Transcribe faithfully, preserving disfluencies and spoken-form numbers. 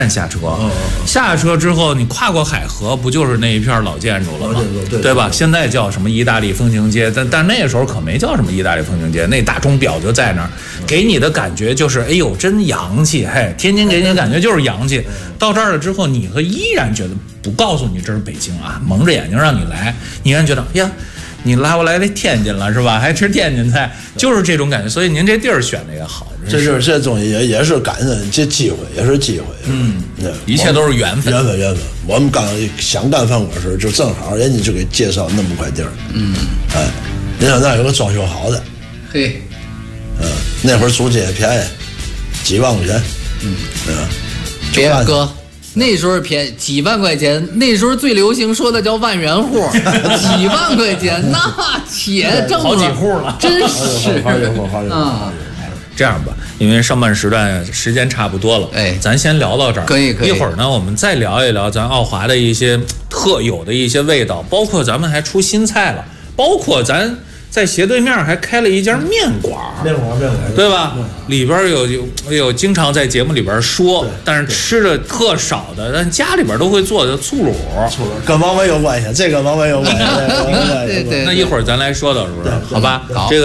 下车，下车之后你跨过海河，不就是那一片老建筑了吗？对对吧？现在叫什么意大利风情街，但但那个时候可没叫什么意大利风情街，那大钟表就在那儿，给你的感觉就是，哎呦，真洋气！嘿，天津给你的感觉就是洋气。到这儿了之后，你和依然觉得不告诉你这是北京啊，蒙着眼睛让你来，你依然觉得，哎呀。你拉过来这天津了是吧？还吃天津菜，就是这种感觉。所以您这地儿选的也好， 这就是这东西也也是感恩，这机会也是机会。 嗯，一切都是缘分， 缘分缘分。我们刚想干饭馆时，就正好人家就给介绍那么块地儿。嗯，哎，你想那有个装修好的， 嘿， 嗯，那会儿租金也便宜，几万块钱。嗯嗯， 别哥。那时候便宜几万块钱，那时候最流行说的叫万元户，几万块钱那且挣了好几户了， 真是好几户，好几户啊！ 这样吧，因为上半时段时间差不多了， 哎， 咱先聊到这儿， 可以可以。 一会儿呢，我们再聊一聊咱奥华的一些特有的一些味道，包括咱们还出新菜了，包括咱。在斜对面还开了一家面馆， 面馆面馆， 对吧？里边有有有经常在节目里边说，但是吃的特少的，但家里边都会做的醋卤。 醋卤跟王伟有关系，这个王伟有关系。 对对。 那一会儿咱来说到，是不是？好吧， 好。 这个。